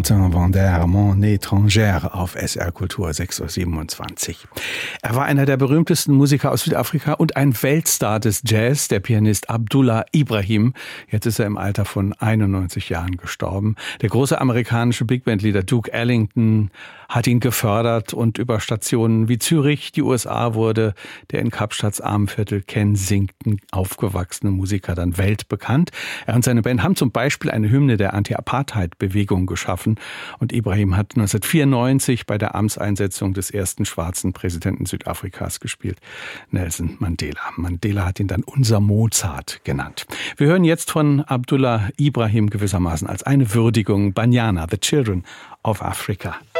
Martin Vander, Mon étrangère auf SR Kultur 6.27 Uhr. Er war einer der berühmtesten Musiker aus Südafrika und ein Weltstar des Jazz, der Pianist Abdullah Ibrahim. Jetzt ist er im Alter von 91 Jahren gestorben. Der große amerikanische Big-Band-Leader Duke Ellington hat ihn gefördert und über Stationen wie Zürich, die USA, wurde der in Kapstadts Armenviertel Kensington aufgewachsene Musiker dann weltbekannt. Er und seine Band haben zum Beispiel eine Hymne der Anti-Apartheid-Bewegung geschaffen und Ibrahim hat 1994 bei der Amtseinsetzung des ersten schwarzen Präsidenten Südafrikas gespielt, Nelson Mandela. Mandela hat ihn dann unser Mozart genannt. Wir hören jetzt von Abdullah Ibrahim gewissermaßen als eine Würdigung Banyana, The Children of Africa.